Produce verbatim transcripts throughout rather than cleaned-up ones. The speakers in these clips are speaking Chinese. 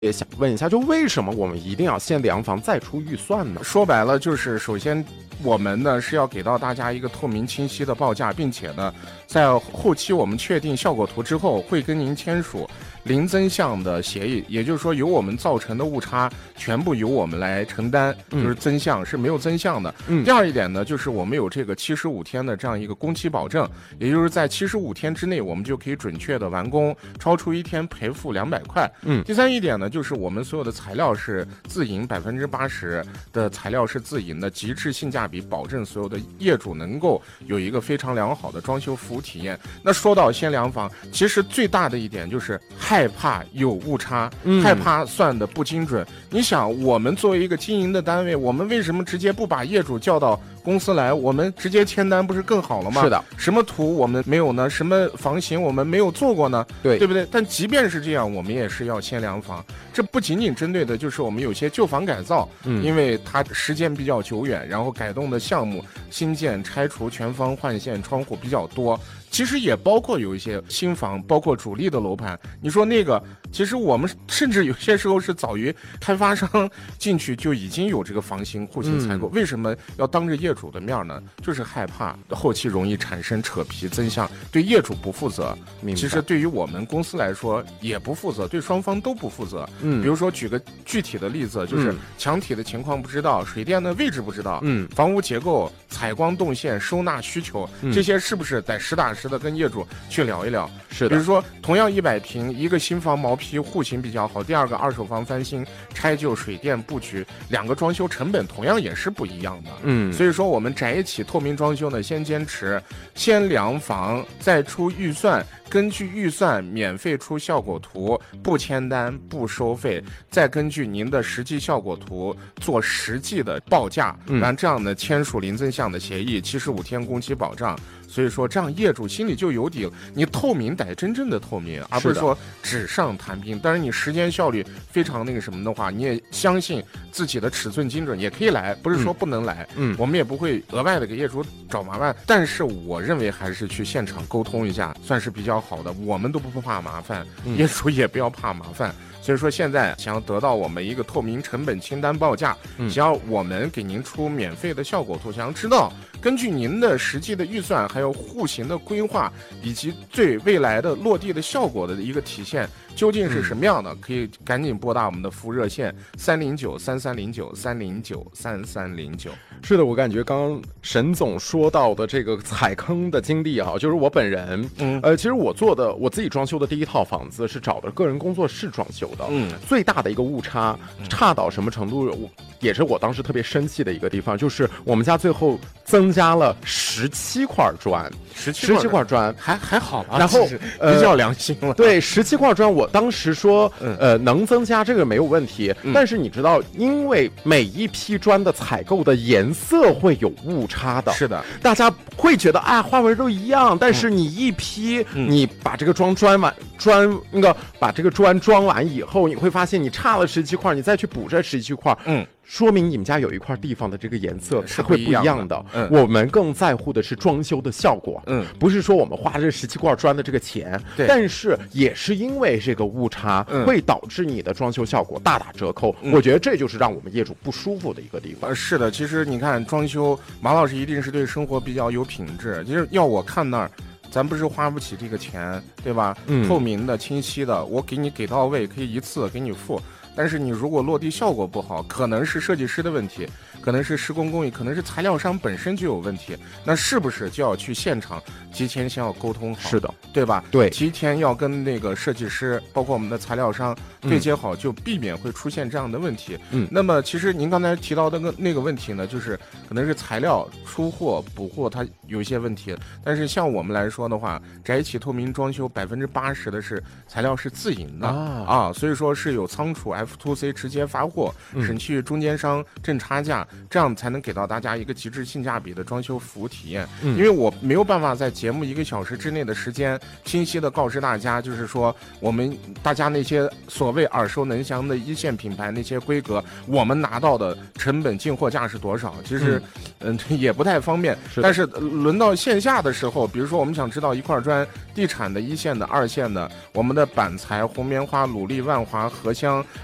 也想问一下，就为什么我们一定要先量房再出预算呢？ 说白了就是首先我们呢是要给到大家一个透明清晰的报价，并且呢在后期我们确定效果图之后会跟您签署零增项的协议，也就是说由我们造成的误差全部由我们来承担，就是增项是没有增项的。嗯、第二一点呢，就是我们有这个七十五天的这样一个工期保证，也就是在七十五天之内我们就可以准确的完工，超出一天赔付两百块。嗯，第三一点呢，就是我们所有的材料是自营，百分之八十的材料是自营的，极致性价比，保证所有的业主能够有一个非常良好的装修服务体验。那说到先量房，其实最大的一点就是害怕有误差，嗯、害怕算的不精准。你想，我们作为一个经营的单位，我们为什么直接不把业主叫到公司来，我们直接签单不是更好了吗？ 是的， 什么图我们没有呢？什么房型我们没有做过呢？ 对， 对不对？但即便是这样，我们也是要先量房。这不仅仅针对的就是我们有些旧房改造，嗯，因为它时间比较久远，然后改动的项目新建、拆除、全房换线、窗户比较多。其实也包括有一些新房，包括主力的楼盘。你说那个，其实我们甚至有些时候是早于开发商进去就已经有这个房型户型采购，嗯、为什么要当着业主的面呢？就是害怕后期容易产生扯皮增项，对业主不负责。其实对于我们公司来说也不负责，对双方都不负责。嗯，比如说举个具体的例子，就是墙体的情况不知道，水电的位置不知道，嗯，房屋结构、采光动线、收纳需求，嗯、这些是不是得实打实的跟业主去聊一聊？ 是的。 比如说同样一百平，一个新房毛坯户型比较好，第二个二手房翻新拆旧水电布局，两个装修成本同样也是不一样的。嗯，所以说我们宅一起透明装修呢，先坚持先量房再出预算，根据预算免费出效果图，不签单不收费，再根据您的实际效果图做实际的报价，然后这样呢签署零增项的协议，七十五天工期保障。所以说这样业主心里就有底了，你透明得真正的透明，而不是说纸上谈兵。当然你时间效率非常那个什么的话，你也相信自己的尺寸精准，也可以来，不是说不能来。嗯，我们也不会额外的给业主找麻烦，但是我认为还是去现场沟通一下算是比较好的，我们都不怕麻烦，业主也不要怕麻烦。所以说现在想要得到我们一个透明成本清单报价，想要我们给您出免费的效果图，想要知道根据您的实际的预算，还有户型的规划，以及对未来的落地的效果的一个体现究竟是什么样的，可以赶紧拨打我们的服务热线三零九三三零九三零九三三零九。 是的，我感觉刚刚沈总说到的这个踩坑的经历啊，就是我本人，嗯，呃，其实我做的我自己装修的第一套房子是找的个人工作室装修的，嗯，最大的一个误差差到什么程度，也是我当时特别生气的一个地方，就是我们家最后增加了十七块砖， 十七块砖还还好吧， 然后比较良心了。 对，十七块砖，我当时说，呃，能增加这个没有问题，嗯、但是你知道，因为每一批砖的采购的颜色会有误差的， 是的， 大家会觉得啊，花纹都一样，但是你一批，嗯、你把这个装砖完砖那个把这个砖装完以后，你会发现你差了十七块，你再去补这十七块，嗯。说明你们家有一块地方的这个颜色是会不一样的。嗯，我们更在乎的是装修的效果。嗯，不是说我们花这十七块砖的这个钱，对，但是也是因为这个误差、嗯、会导致你的装修效果大打折扣。嗯、我觉得这就是让我们业主不舒服的一个地方。 呃，是的，其实你看装修，马老师一定是对生活比较有品质。其实要我看那儿。咱不是花不起这个钱，对吧？嗯，透明的、清晰的，我给你给到位，可以一次给你付。但是你如果落地效果不好，可能是设计师的问题，可能是施工工艺，可能是材料商本身就有问题，那是不是就要去现场提前先要沟通好？ 是的， 对吧？ 对， 提前要跟那个设计师，包括我们的材料商对接好，就避免会出现这样的问题。嗯，那么其实您刚才提到的那个那个问题呢，就是可能是材料出货补货它有一些问题，但是像我们来说的话，宅一起透明装修百分之八十的是材料是自营的啊啊，所以说是有仓储 F to C 直接发货，省去中间商挣差价，这样才能给到大家一个极致性价比的装修服务体验。嗯、因为我没有办法在节目一个小时之内的时间清晰的告知大家，就是说我们大家那些所谓耳熟能详的一线品牌那些规格，我们拿到的成本进货价是多少，其实嗯、呃、也不太方便。是但是轮到线下的时候，比如说我们想知道一块砖地产的一线的二线的，我们的板材、红棉花、鲁力、万华、荷香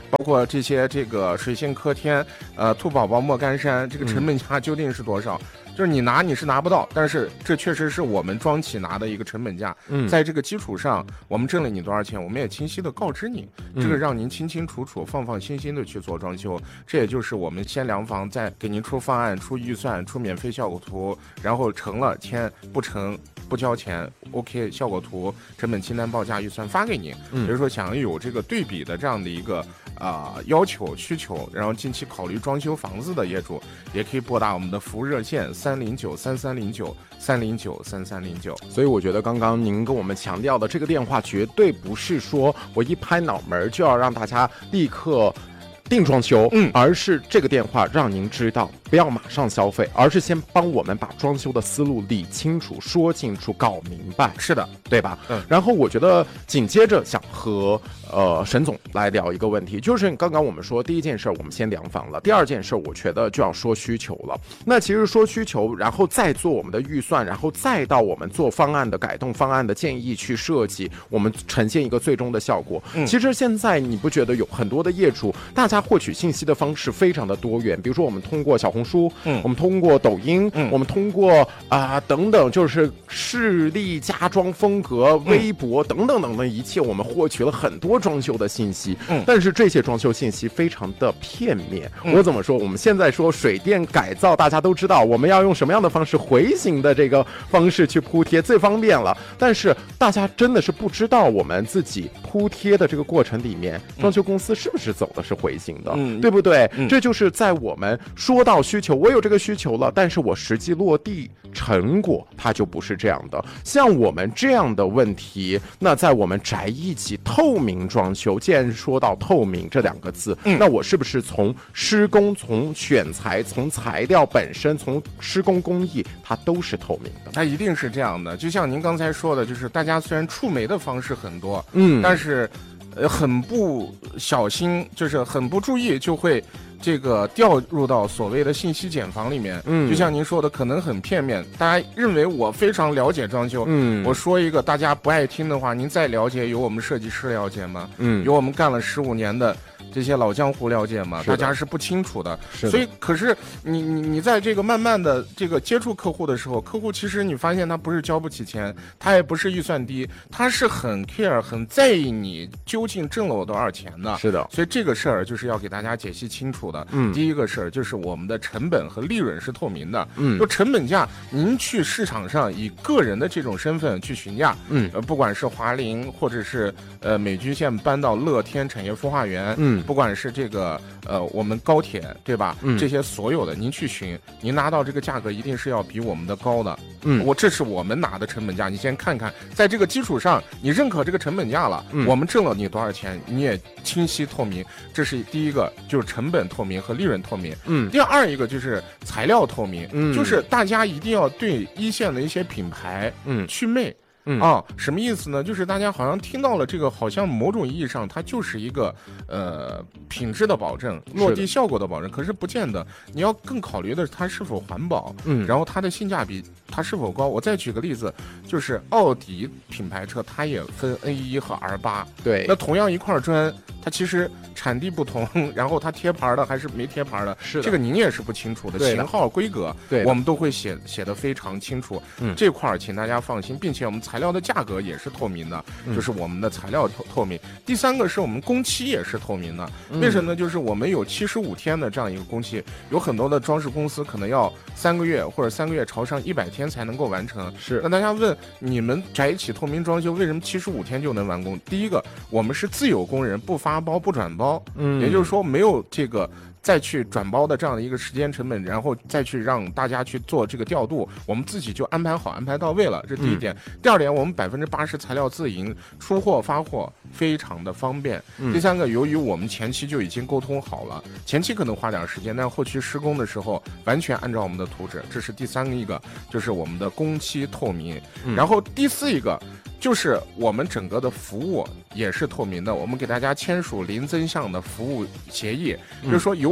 包括这些这个水性柯天、呃兔宝宝、莫干山，这个成本价究竟是多少？嗯，就是你拿你是拿不到，但是这确实是我们庄企拿的一个成本价。嗯，在这个基础上，我们挣了你多少钱，我们也清晰的告知你，这个让您清清楚楚、放放心心的去做装修。这也就是我们先量房，再给您出方案、出预算、出免费效果图，然后成了签，不成不交钱 ，OK， 效果图、成本清单、报价、预算发给您。嗯，比如说想有这个对比的这样的一个啊、呃、要求需求，然后近期考虑装修房子的业主，也可以拨打我们的服务热线三零九三三零九三零九三三零九。 所以我觉得刚刚您跟我们强调的这个电话，绝对不是说我一拍脑门就要让大家立刻定装修，嗯，而是这个电话让您知道不要马上消费，而是先帮我们把装修的思路理清楚、说清楚、搞明白。 是的， 对吧？嗯。然后我觉得紧接着想和呃沈总来聊一个问题，就是刚刚我们说第一件事我们先量房了，第二件事我觉得就要说需求了。那其实说需求，然后再做我们的预算，然后再到我们做方案的改动、方案的建议去设计，我们呈现一个最终的效果。嗯。其实现在你不觉得有很多的业主，大家获取信息的方式非常的多元，比如说我们通过小红书，嗯，我们通过抖音，嗯，我们通过啊、呃、等等，就是势力家装风格、微博等等等等一切，我们获取了很多装修的信息，嗯，但是这些装修信息非常的片面。嗯、我怎么说？我们现在说水电改造，大家都知道我们要用什么样的方式，回形的这个方式去铺贴最方便了，但是大家真的是不知道我们自己铺贴的这个过程里面，装修公司是不是走的是回形的。嗯对不对、嗯？这就是在我们说到需求，我有这个需求了，但是我实际落地成果它就不是这样的。像我们这样的问题，那在我们宅一起透明装修，既然说到透明这两个字、嗯，那我是不是从施工、从选材、从材料本身、从施工工艺，它都是透明的？ 它一定是这样的。就像您刚才说的，就是大家虽然触媒的方式很多，嗯，但是。呃，很不小心，就是很不注意，就会这个掉入到所谓的信息茧房里面。嗯，就像您说的，可能很片面，大家认为我非常了解装修。嗯，我说一个大家不爱听的话，您再了解，有我们设计师了解吗？嗯，有我们干了十五年的这些老江湖了解吗？大家是不清楚的。 是的。 所以，可是你你你在这个慢慢的这个接触客户的时候，客户其实你发现他不是交不起钱，他也不是预算低，他是很 care 很在意你究竟挣了我多少钱的。 是的。 所以这个事儿就是要给大家解析清楚的。嗯。第一个事儿就是我们的成本和利润是透明的。嗯。就成本价，您去市场上以个人的这种身份去询价。嗯。呃，不管是华菱或者是呃美居线搬到乐天产业孵化园。嗯。不管是这个呃我们高铁对吧？嗯。这些所有的您去询，您拿到这个价格一定是要比我们的高的。嗯。我这是我们拿的成本价，你先看看，在这个基础上，你认可这个成本价了，嗯、我们挣了你多少钱，你也清晰透明。这是第一个，就是成本透明和利润透明。嗯。第二一个就是材料透明，嗯，就是大家一定要对一线的一些品牌，嗯，祛魅。嗯啊，什么意思呢？就是大家好像听到了这个，好像某种意义上它就是一个呃品质的保证、落地效果的保证，可是不见得。你要更考虑的是它是否环保，嗯，然后它的性价比它是否高。我再举个例子，就是奥迪品牌车，它也分 N 一 和 R 八， 对， 那同样一块砖，它其实产地不同，然后它贴牌的还是没贴牌的， 是的， 这个您也是不清楚的，型号、规格，对，我们都会写写的非常清楚。嗯，这块儿请大家放心，并且我们材料的价格也是透明的，嗯、就是我们的材料透透明。第三个是我们工期也是透明的，嗯、为什么呢？就是我们有七十五天的这样一个工期，有很多的装饰公司可能要三个月或者三个月朝上一百天才能够完成。 是， 那大家问你们宅一起透明装修为什么七十五天就能完工？第一个，我们是自有工人，不发包不转包，嗯，也就是说没有这个。再去转包的这样的一个时间成本，然后再去让大家去做这个调度，我们自己就安排好、安排到位了。这是第一点。嗯、第二点，我们百分之八十材料自营，出货发货非常的方便。嗯、第三个，由于我们前期就已经沟通好了，前期可能花点时间，但后期施工的时候完全按照我们的图纸。这是第三个一个，就是我们的工期透明。嗯、然后第四一个。就是我们整个的服务也是透明的，我们给大家签署零增项的服务协议，嗯、就是说由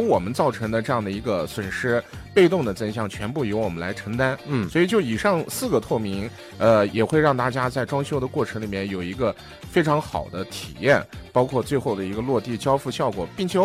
我们造成的这样的一个损失，被动的增项全部由我们来承担。嗯，所以就以上四个透明，呃，也会让大家在装修的过程里面有一个非常好的体验，包括最后的一个落地交付效果，并且